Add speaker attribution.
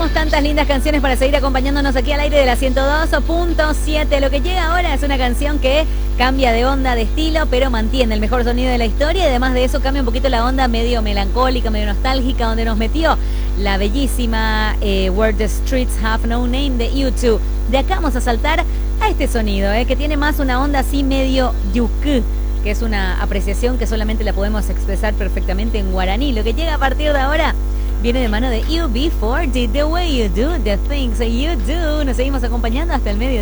Speaker 1: tenemos tantas lindas canciones para seguir acompañándonos aquí al aire de la 102.7. Lo que llega ahora es una canción que cambia de onda, de estilo, pero mantiene el mejor sonido de la historia y además de eso cambia un poquito la onda medio melancólica, medio nostálgica, donde nos metió la bellísima Where the Streets Have No Name de U2. De acá vamos a saltar a este sonido, que tiene más una onda así medio yuku, que es una apreciación que solamente la podemos expresar perfectamente en guaraní. Lo que llega a partir de ahora viene de mano de UB40, The Way You Do, The Things You Do. Nos seguimos acompañando hasta el mediodía.